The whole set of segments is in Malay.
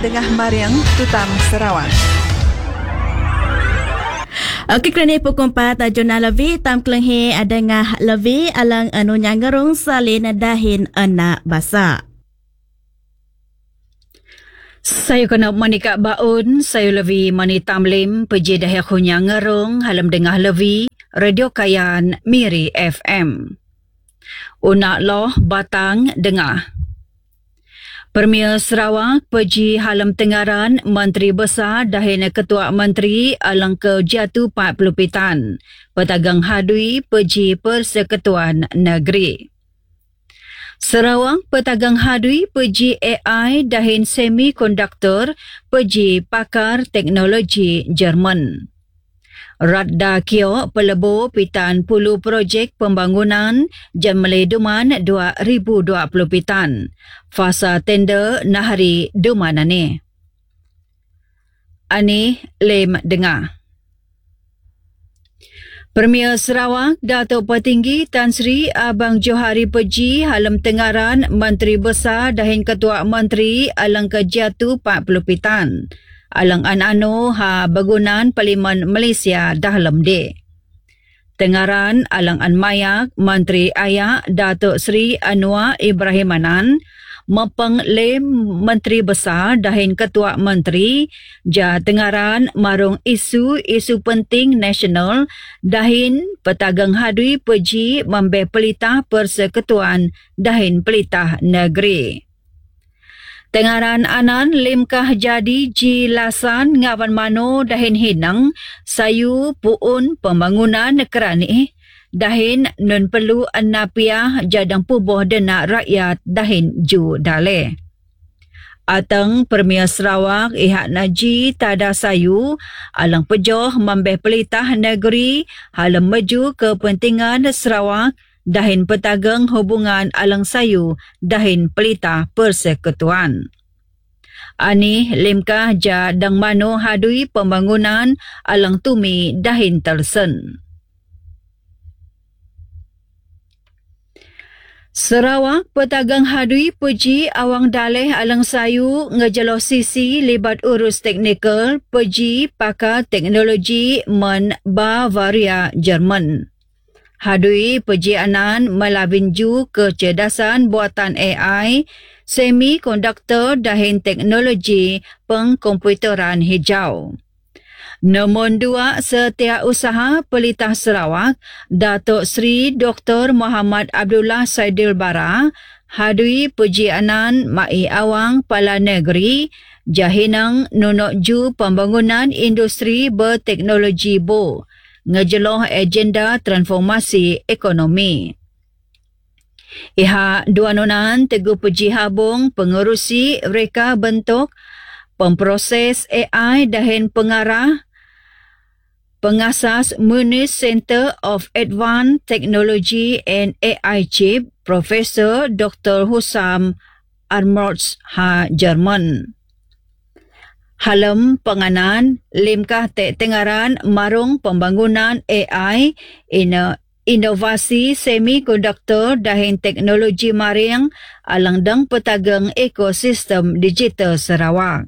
dengah Mariang Tutam Sarawak. Okey, kerana pukul 4 jurnal lebih tam kelenghe adengah lebih alang anu nyangerung salin dahin anak basa. Saya kena manika baun, saya lebih mani tamlim peji dah aku nyangerung halam dengah lebih Radio Kayan Miri FM. Unak loh batang dengah. Premier Sarawak peji halam tengaran Menteri Besar dahin Ketua Menteri alang ke jatuh 40 pitan. Petagang hadui peji Persekutuan Negeri. Sarawak petagang hadui peji AI dahin semikonduktor peji pakar teknologi Jerman. Radda Kio pelebo pitan puluh projek pembangunan Jamle Duman 2020 pitan. Fasa tender nahari Dumanane. Ani lem dengar. Premier Sarawak Datuk Petinggi Tan Sri Abang Johari Peji halam tengaran Menteri Besar dahin Ketua Menteri alang kejatu 40 pitan. Alang an-anu ha bagunan Parlimen Malaysia dalam de. Tengaran alang an mayak Menteri Ayak Datuk Sri Anwar Ibrahim Anan mempeng lem Menteri Besar dahin Ketua Menteri ja tengaran marung isu penting nasional dahin petagang hadui peji membe pelitah Persekutuan dahin pelitah negeri. Tengaran anan limkah jadi jilasan ngawan mano dahin hinang sayu puun pembangunan kerani dahin nun perlu anapiah jadang puboh denak rakyat dahin ju dale. Atang Premier Sarawak ihak naji tada sayu alang pejoh membeh pelitah negeri halam maju kepentingan Sarawak dahin petagang hubungan alang sayu dahin pelitah Persekutuan. Ani limkah ja dang mano hadui pembangunan alang tumi dahin tersen. Sarawak petagang hadui peji awang daleh alang sayu ngejaloh sisi libat urus teknikal peji pakar teknologi men Bavaria Jerman. Hadui peji anan melabinju kecerdasan buatan AI, semikonduktor dahin teknologi pengkomputeran hijau. Nombor 2 Setiausaha Pelitah Sarawak, Datuk Seri Dr. Muhammad Abdullah Saidil Bara, hadui peji anan mai awang pala negeri, jahinang nunokju pembangunan industri berteknologi bo. Ngejeloh agenda transformasi ekonomi. Iha dua nunan teguh peji habung pengerusi reka bentuk pemproses AI dahin pengasas Munis Center of Advanced Technology and AI Chip Profesor Dr. Hussam Armorts ha Jerman. Halam penganan limkah tengaran marung pembangunan AI inovasi semikonduktor dahin teknologi maring alang dang petagang ekosistem digital Sarawak.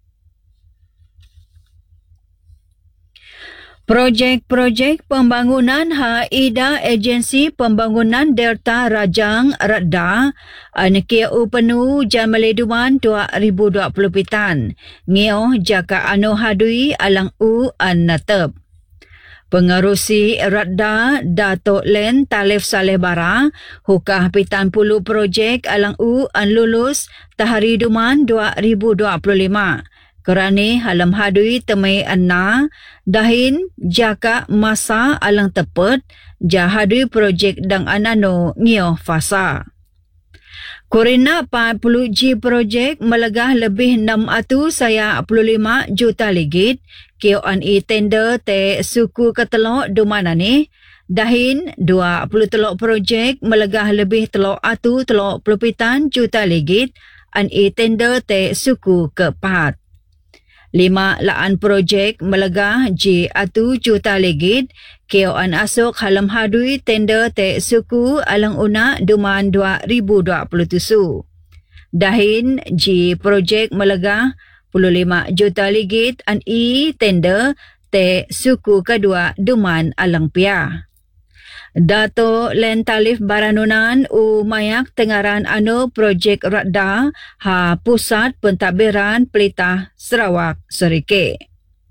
Projek pembangunan HAIDA Agensi Pembangunan Delta Rajang Radda anikia upenu Jamle Duman 2020 pitan. Ngio jaka anu hadui alang an natep. Pengerusi Radda Datuk Len Talif Saleh Bara hukah pitan puluh projek alang an lulus tahari Duman 2025. Kerani halam hadui temai anna dahin jaka masa alang tepet jahadui projek dang anano ngio fasa. Korina 40G projek melegah lebih 655 juta ringgit kioan tender te suku ketelok dumanane dahin 23 projek melegah lebih telok atu telok pelupitan juta ringgit an tender te suku keempat. 5 laan projek melegah J1 juta ringgit kioan asuk halam hadui tender te suku alang una Duman 2027. Dahin J projek melegah juta ringgit an tender te suku kedua Duman Alang Pia. Dato Len Talif Baranunan mayak tengaran anu projek radar pusat pentadbiran Pelitah Sarawak Serike.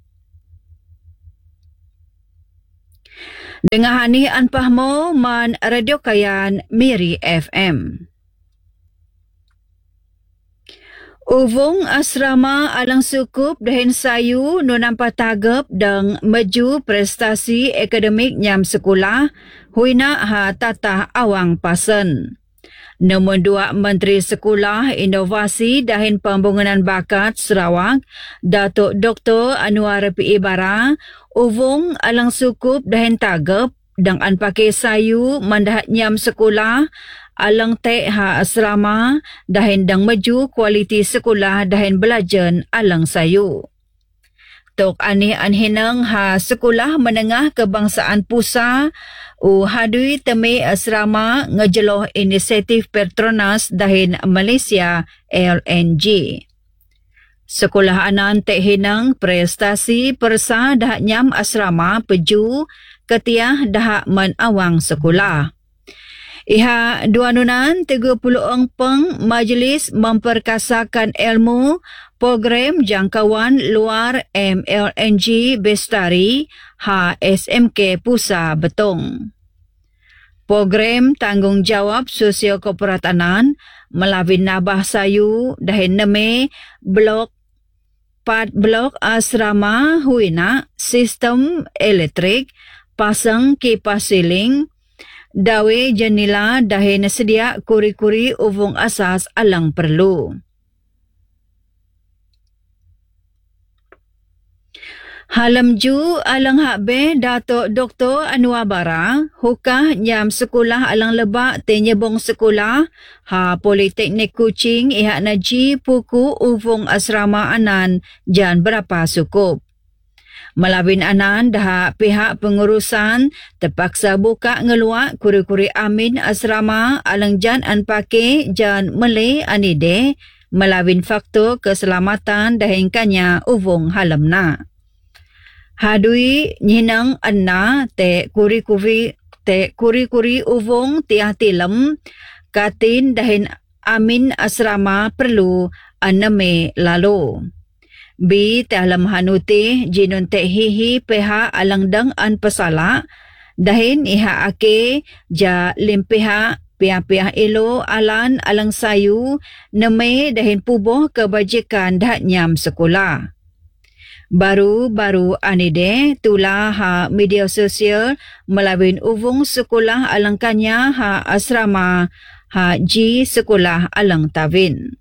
Dengan hani anpahmo man Radio Kayan Miri FM. Uvung asrama alang sukup dahin sayu no nampak tagap dan maju prestasi akademik nyam sekolah huina tatah awang pasen. Nombor 2 Menteri Sekolah, Inovasi dahin Pembangunan Bakat Sarawak, Datuk Dr. Anwar P. Bara, uvung alang sukup dahin tagap dan an pakai sayu mandahat nyam sekolah alang tek asrama dahin dang maju kualiti sekolah dahin belajar alang sayu. Tok ani anhinang sekolah menengah kebangsaan Pusa hadui teme asrama ngejeloh inisiatif Petronas dahin Malaysia LNG. Sekolah anan tek hinang prestasi persa dah nyam asrama peju ketiah dah menawang sekolah. Iha duanunan 30 peng majlis memperkasakan ilmu program jangkauan luar MLNG Bestari SMK Pusa Betong. Program tanggungjawab sosio-korporatanan melalui nabah sayu dahin neme blok 4 blok asrama huina sistem elektrik pasang kipas siling dawe jenila dahin sedia kuri-kuri uvung asas alang perlu. Halam ju alang hakbe Datuk Dr. Anwar Bara hukah nyam sekolah alang lebak tenyebong sekolah Politeknik Kuching ihak naji puku uvung asrama anan jan berapa sukup. Melawin anan dah pihak pengurusan terpaksa buka ngeluak kuri-kuri amin asrama alang jan an pake jan mele anide melawin faktor keselamatan dahinkannya uvung halamna. Hadui nyinang anna te kuri-kuri uvung tiah tilem katin dahin amin asrama perlu aname lalu. Bi dalam hanuti jinun te hihi peha alang dang an pesala dahin iha ake ja limpeha pihak-pihak elo alan alang sayu neme dahin puboh kebajikan dah nyam sekolah. Baru-baru anide tulah media sosial melalui uvung sekolah alangkanya asrama ji sekolah alang tawin.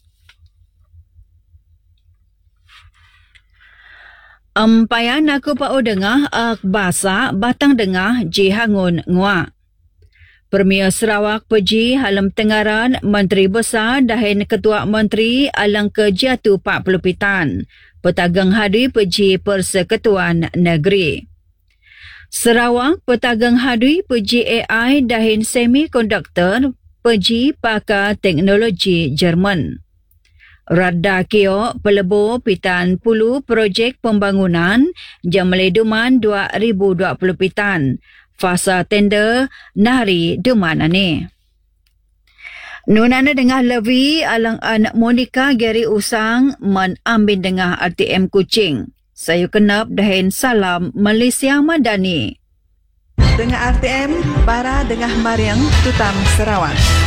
Ampayan aku pau dengah basa batang dengah ji hangun ngua. Premier Sarawak Peji Halam Tengaran Menteri Besar dahin Ketua Menteri alang kejatu 40 pitan. Petagang hadui Peji Persekutuan Negeri. Sarawak petagang hadui Peji AI dahin semikonduktor Peji Pakar Teknologi Jerman. Radda Kio pelebo pitan pulu projek pembangunan Jamalai Duman 2020 pitan. Fasa tender nari Duman ane. Nunana dengah levi alang anak Monica Gary Usang menambil dengah RTM Kuching. Saya kenap dahin salam Malaysia Madani. Dengah RTM, Bara Dengah Mariang, Tutam Sarawak.